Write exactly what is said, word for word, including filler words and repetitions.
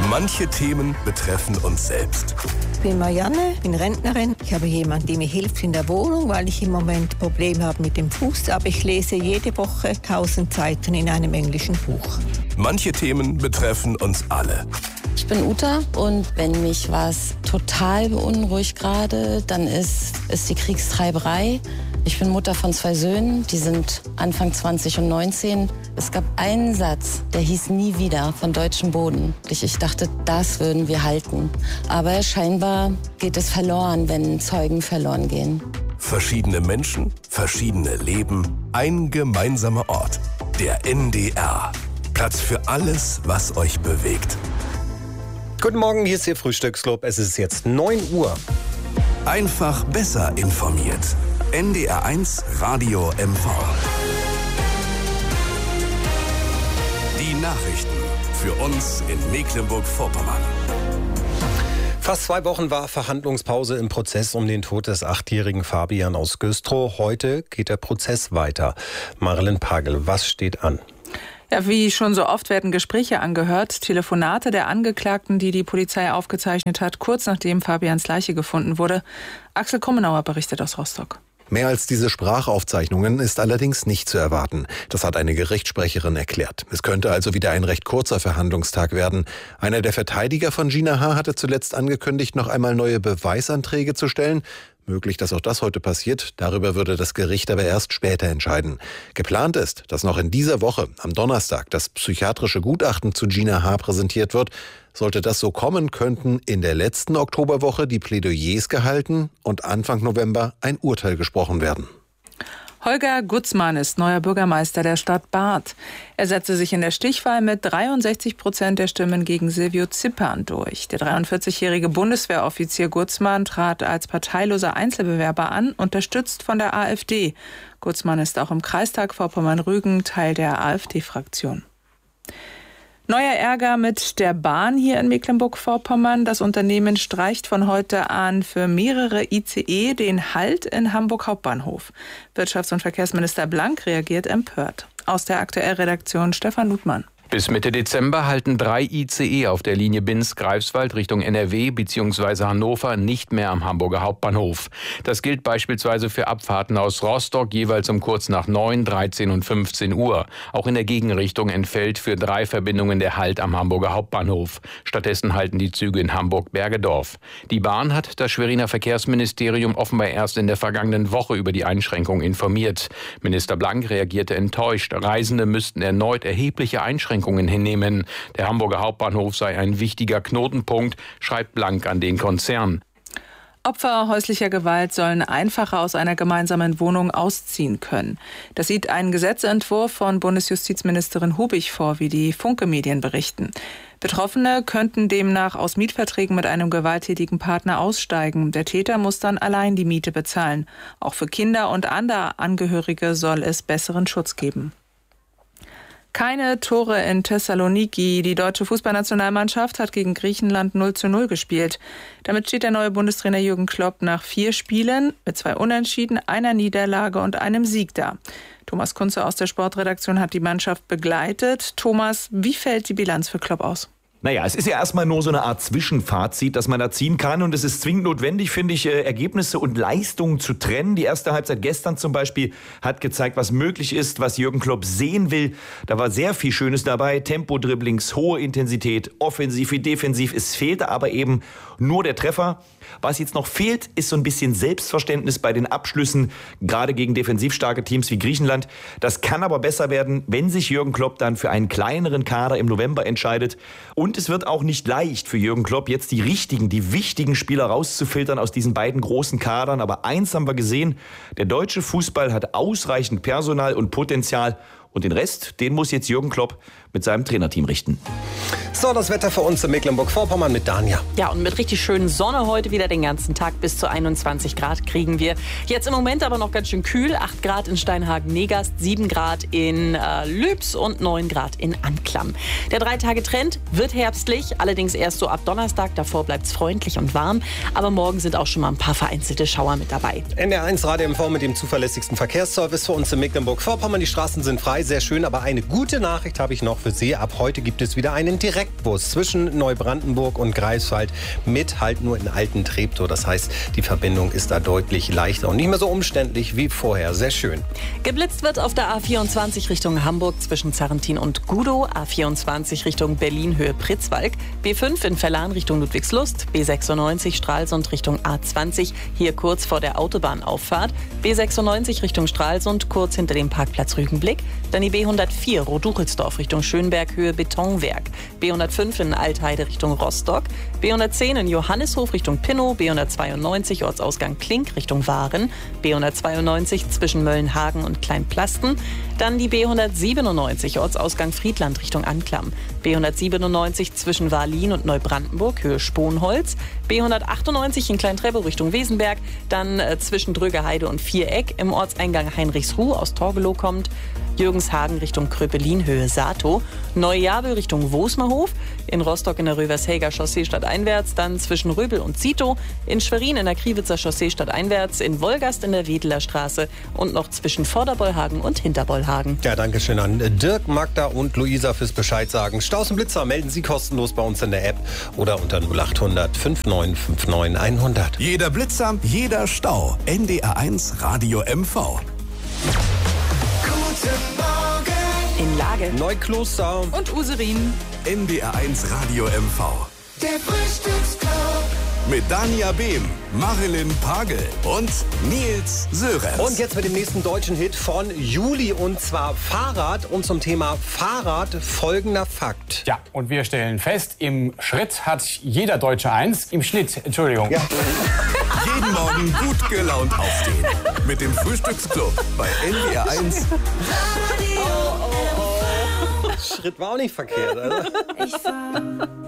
Manche Themen betreffen uns selbst. Ich bin Marianne, bin Rentnerin. Ich habe jemanden, der mir hilft in der Wohnung, weil ich im Moment Probleme habe mit dem Fuß. Aber ich lese jede Woche tausend Seiten in einem englischen Buch. Manche Themen betreffen uns alle. Ich bin Uta und wenn mich was total beunruhigt gerade, dann ist es die Kriegstreiberei. Ich bin Mutter von zwei Söhnen, die sind Anfang zwanzig und neunzehn. Es gab einen Satz, der hieß nie wieder von deutschem Boden. Ich, ich dachte, das würden wir halten. Aber scheinbar geht es verloren, wenn Zeugen verloren gehen. Verschiedene Menschen, verschiedene Leben, ein gemeinsamer Ort. Der N D R. Platz für alles, was euch bewegt. Guten Morgen, hier ist Ihr Frühstücksclub. Es ist jetzt neun Uhr. Einfach besser informiert. N D R eins Radio M V. Die Nachrichten für uns in Mecklenburg-Vorpommern. Fast zwei Wochen war Verhandlungspause im Prozess um den Tod des achtjährigen Fabian aus Güstrow. Heute geht der Prozess weiter. Marilyn Pagel, was steht an? Ja, wie schon so oft werden Gespräche angehört, Telefonate der Angeklagten, die die Polizei aufgezeichnet hat, kurz nachdem Fabians Leiche gefunden wurde. Axel Krummenauer berichtet aus Rostock. Mehr als diese Sprachaufzeichnungen ist allerdings nicht zu erwarten. Das hat eine Gerichtssprecherin erklärt. Es könnte also wieder ein recht kurzer Verhandlungstag werden. Einer der Verteidiger von Gina H. hatte zuletzt angekündigt, noch einmal neue Beweisanträge zu stellen. Möglich, dass auch das heute passiert. Darüber würde das Gericht aber erst später entscheiden. Geplant ist, dass noch in dieser Woche, am Donnerstag, das psychiatrische Gutachten zu Gina H. präsentiert wird. Sollte das so kommen, könnten in der letzten Oktoberwoche die Plädoyers gehalten und Anfang November ein Urteil gesprochen werden. Holger Gutzmann ist neuer Bürgermeister der Stadt Barth. Er setzte sich in der Stichwahl mit dreiundsechzig Prozent der Stimmen gegen Silvio Zippern durch. Der dreiundvierzigjährige Bundeswehroffizier Gutzmann trat als parteiloser Einzelbewerber an, unterstützt von der AfD. Gutzmann ist auch im Kreistag Vorpommern-Rügen Teil der AfD-Fraktion. Neuer Ärger mit der Bahn hier in Mecklenburg-Vorpommern. Das Unternehmen streicht von heute an für mehrere I C E den Halt in Hamburg Hauptbahnhof. Wirtschafts- und Verkehrsminister Blank reagiert empört. Aus der Aktuellredaktion Stefan Ludmann. Bis Mitte Dezember halten drei I C E auf der Linie Binz-Greifswald Richtung N R W bzw. Hannover nicht mehr am Hamburger Hauptbahnhof. Das gilt beispielsweise für Abfahrten aus Rostock jeweils um kurz nach neun, dreizehn und fünfzehn Uhr. Auch in der Gegenrichtung entfällt für drei Verbindungen der Halt am Hamburger Hauptbahnhof. Stattdessen halten die Züge in Hamburg-Bergedorf. Die Bahn hat das Schweriner Verkehrsministerium offenbar erst in der vergangenen Woche über die Einschränkung informiert. Minister Blank reagierte enttäuscht. Reisende müssten erneut erhebliche Einschränkungen hinnehmen. Der Hamburger Hauptbahnhof sei ein wichtiger Knotenpunkt, schreibt Blank an den Konzern. Opfer häuslicher Gewalt sollen einfacher aus einer gemeinsamen Wohnung ausziehen können. Das sieht ein Gesetzentwurf von Bundesjustizministerin Hubig vor, wie die Funke-Medien berichten. Betroffene könnten demnach aus Mietverträgen mit einem gewalttätigen Partner aussteigen. Der Täter muss dann allein die Miete bezahlen. Auch für Kinder und andere Angehörige soll es besseren Schutz geben. Keine Tore in Thessaloniki. Die deutsche Fußballnationalmannschaft hat gegen Griechenland null zu null gespielt. Damit steht der neue Bundestrainer Jürgen Klopp nach vier Spielen mit zwei Unentschieden, einer Niederlage und einem Sieg da. Thomas Kunze aus der Sportredaktion hat die Mannschaft begleitet. Thomas, wie fällt die Bilanz für Klopp aus? Naja, es ist ja erstmal nur so eine Art Zwischenfazit, das man da ziehen kann. Und es ist zwingend notwendig, finde ich, Ergebnisse und Leistungen zu trennen. Die erste Halbzeit gestern zum Beispiel hat gezeigt, was möglich ist, was Jürgen Klopp sehen will. Da war sehr viel Schönes dabei. Tempo, Dribblings, hohe Intensität, offensiv wie defensiv. Es fehlte aber eben nur der Treffer. Was jetzt noch fehlt, ist so ein bisschen Selbstverständnis bei den Abschlüssen, gerade gegen defensiv starke Teams wie Griechenland. Das kann aber besser werden, wenn sich Jürgen Klopp dann für einen kleineren Kader im November entscheidet. Und es wird auch nicht leicht für Jürgen Klopp, jetzt die richtigen, die wichtigen Spieler rauszufiltern aus diesen beiden großen Kadern. Aber eins haben wir gesehen, der deutsche Fußball hat ausreichend Personal und Potenzial. Und den Rest, den muss jetzt Jürgen Klopp mit seinem Trainerteam richten. So, das Wetter für uns in Mecklenburg-Vorpommern mit Dania. Ja, und mit richtig schönen Sonne heute wieder den ganzen Tag. Bis zu einundzwanzig Grad kriegen wir. Jetzt im Moment aber noch ganz schön kühl. acht Grad in Steinhagen-Negast, sieben Grad in äh, Lübs und neun Grad in Anklam. Der Drei-Tage-Trend wird herbstlich, allerdings erst so ab Donnerstag. Davor bleibt es freundlich und warm. Aber morgen sind auch schon mal ein paar vereinzelte Schauer mit dabei. N D R eins Radio M V mit dem zuverlässigsten Verkehrsservice für uns in Mecklenburg-Vorpommern. Die Straßen sind frei, sehr schön. Aber eine gute Nachricht habe ich noch für Sie. Ab heute gibt es wieder einen ein Direktbus zwischen Neubrandenburg und Greifswald mit halt nur in alten Treptow. Das heißt, die Verbindung ist da deutlich leichter und nicht mehr so umständlich wie vorher. Sehr schön. Geblitzt wird auf der A vierundzwanzig Richtung Hamburg zwischen Zarrentin und Gudow, A vierundzwanzig Richtung Berlin Höhe Pritzwalk, B fünf in Verlan Richtung Ludwigslust, B sechsundneunzig Stralsund Richtung A zwanzig, hier kurz vor der Autobahnauffahrt, B sechsundneunzig Richtung Stralsund, kurz hinter dem Parkplatz Rügenblick, dann die B hundertvier Roduchelsdorf Richtung Schönberg Höhe Betonwerk, B hundertfünf in Altheide Richtung Rostock, B hundertzehn in Johannishof Richtung Pinnow, B hundertzweiundneunzig Ortsausgang Klink Richtung Waren, B hundertzweiundneunzig zwischen Möllenhagen und Kleinplasten, dann die B hundertsiebenundneunzig Ortsausgang Friedland Richtung Anklam, B hundertsiebenundneunzig zwischen Wahllin und Neubrandenburg Höhe Sponholz, B hundertachtundneunzig in Kleintrebbe Richtung Wesenberg, dann äh, zwischen Drögeheide und Viereck im Ortseingang Heinrichsruh aus Torgelow kommt, Jürgenshagen Richtung Kröpelin Höhe Sato, Neujabel Richtung Wosmerhof, in Rostock in der Rövershäger Chaussee stadteinwärts, dann zwischen Röbel und Zito, in Schwerin in der Kriwitzer Chaussee stadteinwärts, in Wolgast in der Wedeler Straße und noch zwischen Vorderbollhagen und Hinterbollhagen. Ja, danke schön an Dirk, Magda und Luisa fürs Bescheid sagen. Staus und Blitzer melden Sie kostenlos bei uns in der App oder unter null achthundert fünfundneunzig neunundfünfzig hundert. Jeder Blitzer, jeder Stau. N D R eins Radio M V. In Lage Neukloster Und Userin. N D R eins Radio M V. Der Frühstücksclub. Mit Dania Behm, Marilyn Pagel und Nils Sörensen. Und jetzt mit dem nächsten deutschen Hit von Juli, und zwar Fahrrad. Und zum Thema Fahrrad folgender Fakt. Ja, und wir stellen fest, im Schritt hat jeder Deutsche eins. Im Schnitt, Entschuldigung. Ja. Jeden Morgen gut gelaunt aufstehen. Mit dem Frühstücksclub bei N D R eins. Schritt war auch nicht verkehrt. Also. Ich fahr